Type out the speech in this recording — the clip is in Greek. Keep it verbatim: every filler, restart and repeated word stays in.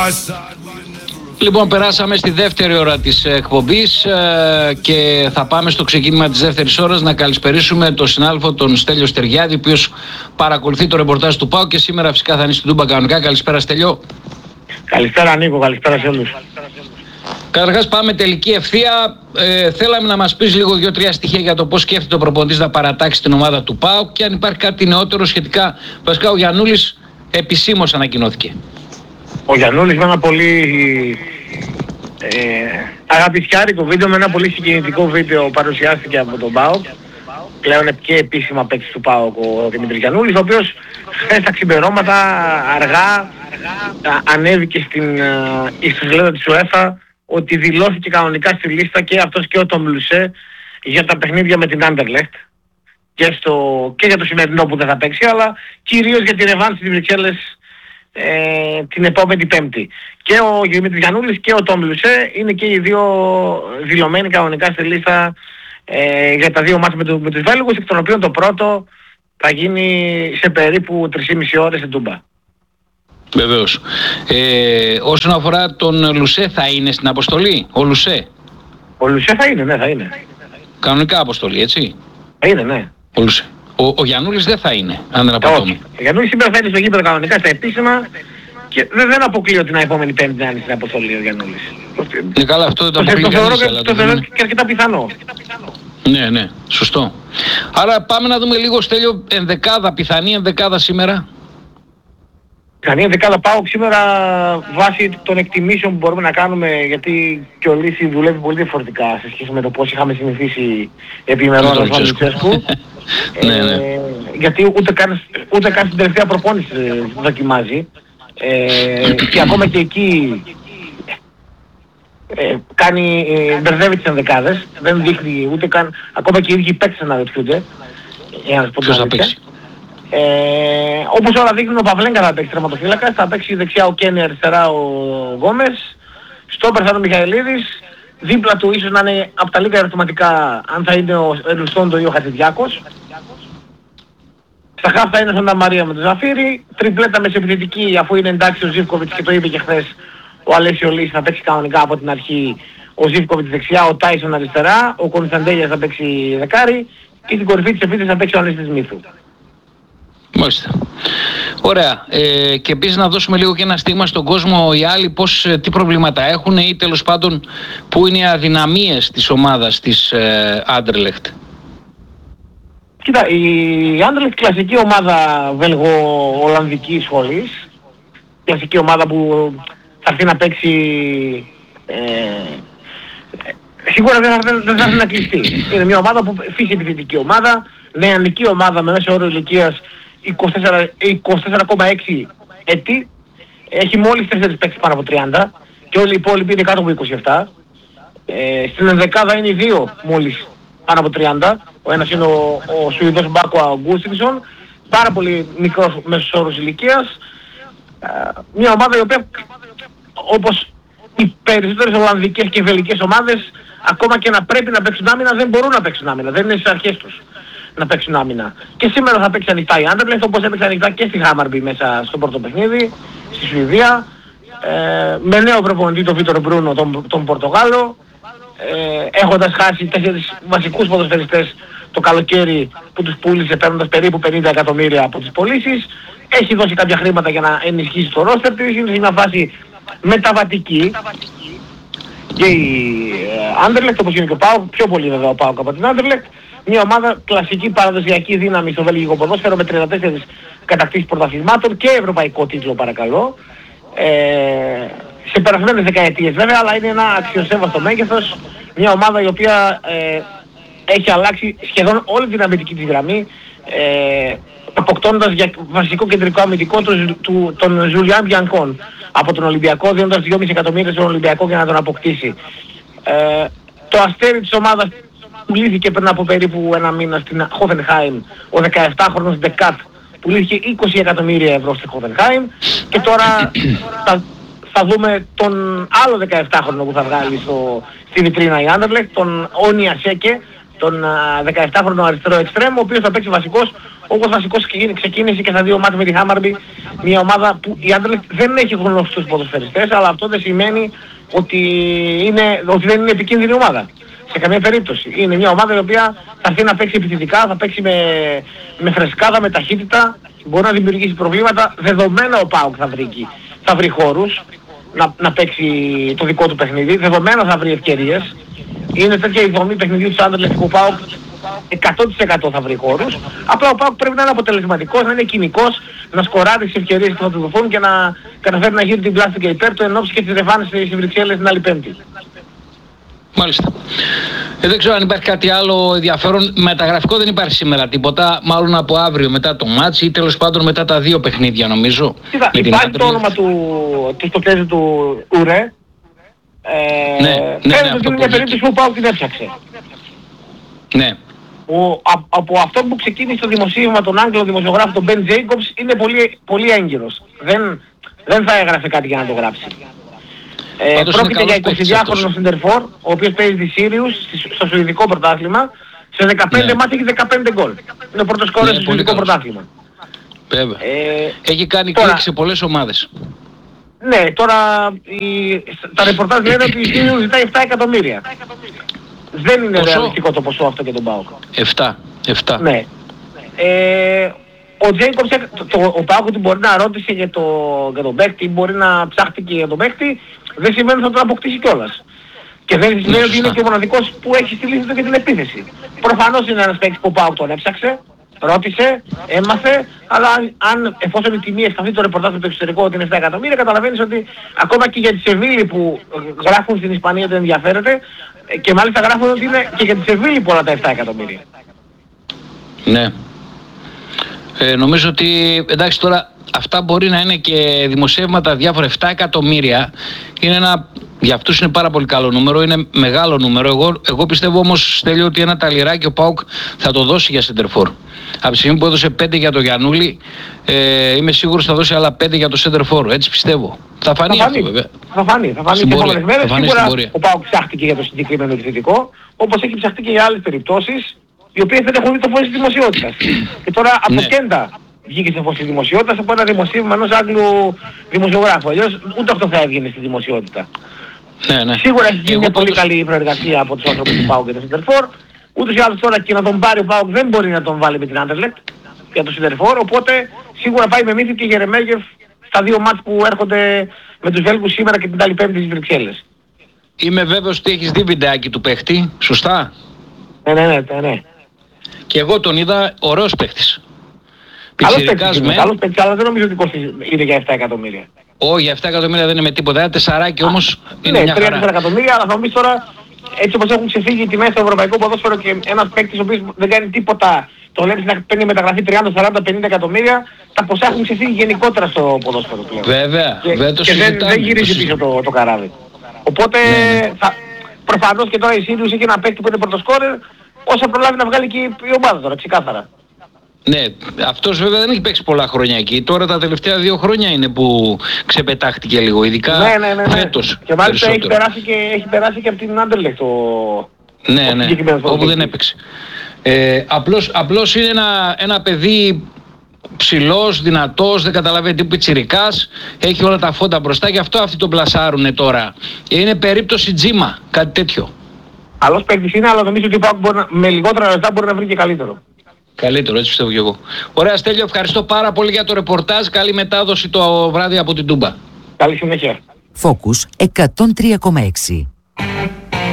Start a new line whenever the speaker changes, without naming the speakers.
Λοιπόν, περάσαμε στη δεύτερη ώρα της εκπομπής ε, και θα πάμε στο ξεκίνημα της δεύτερης ώρας να καλησπερίσουμε τον συνάδελφο τον Στέλιο Στεριάδη, ο οποίος παρακολουθεί το ρεπορτάζ του ΠΑΟΚ και σήμερα φυσικά θα είναι στην Τούμπα κανονικά. Καλησπέρα Στέλιο.
Καλησπέρα Νίκο, καλησπέρα σε όλους.
Καταρχάς πάμε τελική ευθεία. Ε, θέλαμε να μας πεις λίγο δύο-τρία στοιχεία για το πώς σκέφτεται ο προπονητής να παρατάξει την ομάδα του ΠΑΟΚ και αν υπάρχει κάτι νεότερο σχετικά. Βασικά ο Γιαννούλης επισήμως ανακοινώθηκε.
Ο Γιαννούλης με ένα πολύ ε, αγαπησιάρικο βίντεο, με ένα πολύ συγκινητικό βίντεο παρουσιάστηκε από τον ΠΑΟΚ. Πλέον και επίσημα παίκτης του ΠΑΟΚ ο Δημήτρης Γιαννούλης, ο οποίος χθες τα ξημερώματα αργά ανέβηκε στην ιστοσελίδα της UEFA ότι δηλώθηκε κανονικά στη λίστα και αυτός και ο Τόμ Λουσέ για τα παιχνίδια με την Άντερλεχτ και, στο, και για το σημερινό που δεν θα παίξει, αλλά κυρίως για τη ρεβάνση της Βρυξέλλες ε, την επόμενη Πέμπτη. Και ο Δημήτρης Γιαννούλης και ο Τόμ Λουσέ είναι και οι δύο δηλωμένοι κανονικά στη λίστα ε, για τα δύο μάτς με, το, με τους Βέλγους, εκ των οποίων το πρώτο θα γίνει σε περίπου τρεις και μισή ώρες στην Τούμπα.
Βεβαίως. Ε, όσον αφορά τον Λουσέ, θα είναι στην αποστολή, ο Λουσέ?
Ο Λουσέ θα είναι, ναι, θα είναι.
Κανονικά αποστολή, έτσι?
Θα είναι, ναι.
Ο Λουσέ. Ο, ο Γιαννούλης δεν θα είναι, αν δεν απατώμε.
Ο Γιαννούλης σήμερα θα είναι στο γήπεδο κανονικά, στα επίσημα, και δεν, δεν αποκλείω την επόμενη Πέμπτη να είναι στην αποστολή ο Γιαννούλης.
Ναι, καλά, αυτό δεν το αποκλείω.
Το θεωρώ και, το θεωρώ και αρκετά πιθανό.
Ναι, ναι, σωστό. Άρα πάμε να δούμε λίγο, Στέλιο, ενδεκάδα, πιθανή ενδεκάδα σήμερα.
Πιθανή ενδεκάδα ΠΑΟΚ σήμερα, βάσει των εκτιμήσεων που μπορούμε να κάνουμε, γιατί και ο Λύση δουλεύει πολύ διαφορετικά σε σχέση με το πώς είχαμε συνηθίσει επιμερών από τον Λουτσέσκου.
Ναι, ναι.
Ε, γιατί ούτε καν, ούτε καν στην τελευταία προπόνηση δοκιμάζει. Ε, και ακόμα και εκεί ε, κάνει, ε, μπερδεύει τις ενδεκάδες. Δεν δείχνει ούτε καν, ακόμα και οι ίδιοι παίκτες να αναρωτιούνται.
Ποιος θα παίξει?
Ε, όπως όλα δείχνουν, ο Παυλέγκα θα παίξει τερματοφύλακας, θα παίξει δεξιά ο Κένι, αριστερά ο Γκόμες, στόπερ θα είναι ο Μιχαηλίδης, δίπλα του ίσως να είναι από τα λίγα ερωτηματικά αν θα είναι ο Ελουστόντο ή ο Χατζηδιάκος. Στα χαφ θα είναι ο Σάντα Μαρία με τον Ζαφύρι, τριπλέτα μεσοεπιθετική, αφού είναι εντάξει ο Ζίβκοβιτς και το είπε και χθες ο Αλέσιο Λύση, θα παίξει κανονικά από την αρχή ο Ζίβκοβιτς δεξιά, ο Τάισον αριστερά, ο Κωνσταντέλιας θα παίξει δεκάρι και στην κορυφή της επίθεσης θα παίξει ο Ανέστης Μύθου.
Μάλιστα. Ωραία. Ε, και επίσης να δώσουμε λίγο και ένα στίγμα στον κόσμο οι άλλοι πώς, τι προβλήματα έχουν ή τέλος πάντων που είναι οι αδυναμίες της ομάδας της ε, Άντερλεχτ.
Κοίτα, η Άντερλεχτ κλασική ομάδα βέλγο-ολλανδικής σχολής. Κλασική ομάδα που θα έρθει να παίξει... Ε, σίγουρα δεν θα, δεν θα έρθει να κλειστεί. Είναι μια ομάδα που φύση επιθετική ομάδα, νεανική ομάδα με μέσο όρο ηλικίας είκοσι τέσσερα κόμμα έξι έτη, έχει μόλις τέσσερις παίκτες πάνω από τριάντα και όλοι οι υπόλοιποι είναι κάτω από είκοσι επτά. Ε, στην ενδεκάδα είναι οι δύο μόλις πάνω από τριάντα. Ο ένας είναι ο, ο Σουηδός Μπάκο Αγκούστινσον, πάρα πολύ μικρός μέσος όρος ηλικίας. Ε, μια ομάδα η οποία, όπως οι περισσότερες ολλανδικές και βελγικές ομάδες, ακόμα και να πρέπει να παίξουν άμυνα, δεν μπορούν να παίξουν άμυνα, δεν είναι στις αρχές τους να παίξουν άμυνα. Και σήμερα θα παίξει ανοιχτά η Άντερλεχτ, όπως έπαιξε ανοιχτά και στη Χάμαρμπι μέσα στο πρώτο παιχνίδι, στη Σουηδία, ε, με νέο προπονητή τον Βίτορ Μπρούνο, τον, τον Πορτογάλο, ε, έχοντας χάσει τέσσερις βασικούς ποδοσφαιριστές το καλοκαίρι που τους πούλησε παίρνοντας περίπου πενήντα εκατομμύρια από τις πωλήσεις. Έχει δώσει κάποια χρήματα για να ενισχύσει το ρόστερ της, είναι σε μια φάση μεταβατική. Και η Άντερλεχτ, όπως είναι και ο ΠΑΟΚ, πιο πολύ βέβαια ο ΠΑΟΚ από την Άντερλεχτ, μια ομάδα κλασική παραδοσιακή δύναμη στο βέλγικο ποδόσφαιρο με τριάντα τέσσερις κατακτήσεις πρωταθλημάτων και ευρωπαϊκό τίτλο παρακαλώ. Ε, σε περασμένες δεκαετίες βέβαια, αλλά είναι ένα αξιοσέβαστο μέγεθος, μια ομάδα η οποία ε, έχει αλλάξει σχεδόν όλη την αμυντική της γραμμή, ε, αποκτώντας για βασικό κεντρικό αμυντικό του, του, τον Ζουλιάν Μπιανκόν από τον Ολυμπιακό, δίνοντας δυόμισι εκατομμύρια στον Ολυμπιακό για να τον αποκτήσει. Ε, το αστέρι της ομάδας πουλήθηκε πριν από περίπου ένα μήνα στην Χόφενχάιμ, ο δεκαεπτάχρονος Ντεκάτ, πουλήθηκε είκοσι εκατομμύρια ευρώ στη Χόφενχάιμ και τώρα θα, θα δούμε τον άλλο δεκαεπτάχρονο που θα βγάλει στο, στη βιτρίνα η Άντερλεχτ, τον Όνια Σέκε, τον δεκαεπτάχρονο αριστερό εξτρέμ, ο οποίος θα παίξει βασικός, όπως βασικός ξεκίνησε και στα δύο μάτια με τη Χάμαρμπι, μια ομάδα που η Άντερλεχτ δεν έχει γνωστούς ποδοσφαιριστές, αλλά αυτό δεν σημαίνει ότι, είναι, ότι δεν είναι επικίνδυνη ομάδα. Σε καμία περίπτωση. Είναι μια ομάδα η οποία θα έρθει να παίξει επιθετικά, θα παίξει με, με φρεσκάδα, με ταχύτητα, μπορεί να δημιουργήσει προβλήματα, δεδομένα ο ΠΑΟΚ θα βρει εκεί. Θα βρει χώρους να, να παίξει το δικό του παιχνίδι, δεδομένα θα βρει ευκαιρίες. Είναι τέτοια η δομή παιχνιδιού της Άντερλεχτ που ο ΠΑΟΚ εκατό τοις εκατό θα βρει χώρους. Απλά ο ΠΑΟΚ πρέπει να είναι αποτελεσματικός, να είναι κοινικός, να σκοράρει τις ευκαιρίες που θα του δοθούν και να καταφέρει να γύρει την πλάστη και υπέρ του εν ώψη και τις εμφάνισεις στις Βρυξέλλες την άλλη Πέμπτη.
Μάλιστα. Ε, δεν ξέρω αν υπάρχει κάτι άλλο ενδιαφέρον. Μεταγραφικό δεν υπάρχει σήμερα τίποτα. Μάλλον από αύριο μετά το μάτς ή τέλος πάντων μετά τα δύο παιχνίδια νομίζω.
Κοίτα, υπάρχει το όνομα του, του στοπέζου του Ουρέ. Ε,
ναι, ναι,
ναι,
ναι,
είναι μια περίπτωση που πάω την έψαξε.
Ναι.
Ο, α, από αυτό που ξεκίνησε το δημοσίευμα τον Άγγλο δημοσιογράφο τον Ben Jacobs είναι πολύ, πολύ έγκυρος. Δεν, δεν θα έγραφε κάτι για να το γράψει. Ε, πρόκειται για εικοσιδυάχρονο σεντερφόρ, ο οποίος παίζει τη Σίριους στο σουηδικό πρωτάθλημα. Σε δεκαπέντε ναι. μάτια έχει δεκαπέντε γκολ. Είναι ο πρώτος σκόρερ ναι, στο σουηδικό πρωτάθλημα.
Βέβαια. Ε, έχει κάνει τώρα, κλικ σε πολλές ομάδες.
Ναι, τώρα η, τα ρεπορτάζ λένε ότι η Σίριους ζητάει επτά εκατομμύρια. Δεν είναι πόσο? Ρεαλιστικό το ποσό αυτό για τον ΠΑΟΚ.
επτά. επτά.
Ναι. Ε, ο Τζέικομπς, ο ΠΑΟΚ ότι μπορεί να ρώτησε για, το, για τον παίκτη, μπορεί να ψάχτηκε για τον παίκτη, δεν σημαίνει ότι θα τον αποκτήσει κιόλας. Και δεν σημαίνει ότι είναι και ο μοναδικός που έχει στη λίστα του για την επίθεση. Προφανώς είναι ένας παίκτης που ο ΠΑΟΚ τον έψαξε, ρώτησε, έμαθε, αλλά αν εφόσον η τιμή ευσταθεί το ρεπορτάζ με το εξωτερικό ότι είναι επτά εκατομμύρια, καταλαβαίνεις ότι ακόμα και για τη Σεβίλη που γράφουν στην Ισπανία ότι ενδιαφέρεται, και μάλιστα γράφουν ότι είναι και για τη Σεβίλη πολλά τα επτά εκατομμύρια.
Ναι. Ε, νομίζω ότι εντάξει τώρα αυτά μπορεί να είναι και δημοσιεύματα διάφορα. Επτά εκατομμύρια είναι ένα, για αυτούς είναι πάρα πολύ καλό νούμερο, είναι μεγάλο νούμερο. Εγώ, εγώ πιστεύω όμως, Στέλιο, ότι ένα ταλιράκι ο ΠΑΟΚ θα το δώσει για σεντερφόρ. Από τη στιγμή που έδωσε πέντε για το Γιαννούλη, ε, είμαι σίγουρος θα δώσει άλλα πέντε για το σεντερφόρ. Έτσι πιστεύω. Θα φανεί, θα φανεί αυτό βέβαια.
Θα φανεί, θα φανεί και επόμενες μέρες. Σίγουρα ο ΠΑΟΚ ψάχτηκε για το συγκεκριμένο επιθετικό, όπως έχει ψαχτεί και για άλλες περιπτώσεις, οι οποίες δεν έχουν δει το φως της δημοσιότητας. Και τώρα από
ναι.
κέντα βγήκε στο φως της δημοσιότητας από ένα δημοσίευμα ενός Άγγλου δημοσιογράφου. Αλλιώς ούτε αυτό θα έβγαινε στη δημοσιότητα.
Ναι, ναι.
Σίγουρα έχει γίνει μια πολύ καλή προεργασία από τους άνθρωπους του ΠΑΟΚ για τον σεντερφόρ. Ούτως ή άλλως τώρα και να τον πάρει ο ΠΑΟΚ δεν μπορεί να τον βάλει με την Άντερλεχτ για τον σεντερφόρ. Οπότε σίγουρα πάει με Μίθη και Γερεμέγεφ στα δύο μάτς που έρχονται με τους Βέλγους σήμερα και την άλλη Πέμπτη στις Βρυξέλλες.
Είμαι βέβαιος ότι έχεις δει βιντεάκι του παίχτη, σωστά?
Ναι, ναι, ναι, ναι.
Και εγώ τον είδα ωραίος παίχτης.
Καλός παίχτης, με... καλός παίχτης, αλλά δεν νομίζω ότι είναι για επτά εκατομμύρια.
Όχι, για επτά εκατομμύρια δεν είναι με τίποτα. Ένα τεσσαράκι όμως είναι
ναι,
μια χαρά.
τρία τέσσερα εκατομμύρια, αλλά θα μου πεις τώρα, έτσι όπως έχουν ξεφύγει οι τιμές στο ευρωπαϊκό ποδόσφαιρο και ένας παίκτης ο οποίος δεν κάνει τίποτα, το βλέπεις να παίρνει μεταγραφή τριάντα, σαράντα, πενήντα εκατομμύρια, τα ποσά έχουν ξεφύγει γενικότερα στο ποδόσφαιρο πλέον.
Βέβαια,
και,
βέβαια το
και δεν, δεν γυρίζει
το
πίσω το, το καράβι. Οπότε ναι. θα, προφανώς και τώρα η Σίριους έχει ένα παίκτη που είναι πρωτοσκόρερ, όσο προλάβει να βγάλει και η ομάδα τώρα, ξεκάθαρα.
Ναι, αυτός βέβαια δεν έχει παίξει πολλά χρόνια εκεί. Τώρα τα τελευταία δύο χρόνια είναι που ξεπετάχτηκε λίγο, ειδικά
ναι, ναι, ναι, ναι.
φέτος.
Και μάλιστα έχει περάσει και, έχει περάσει και από την Άντερλεχτ το...
Ναι, ναι, όπου δεν έπαιξε. Ε, απλώς, απλώς είναι ένα, ένα παιδί ψηλός, δυνατός, δεν καταλαβαίνει τι πιτσιρικάς, έχει όλα τα φώτα μπροστά, γι' αυτό αυτοί τον πλασάρουνε τώρα. Είναι περίπτωση Τζίμα, κάτι τέτοιο.
Άλλος παίκτης είναι, αλλά νομίζω ότι με λιγότερα λεπτά μπορεί να βρει και καλύτερο.
Καλύτερο, έτσι πιστεύω και εγώ. Ωραία, Στέλιο, ευχαριστώ πάρα πολύ για το ρεπορτάζ. Καλή μετάδοση το βράδυ από την Τούμπα.
Καλή συνέχεια.
Focus εκατόν τρία κόμμα έξι.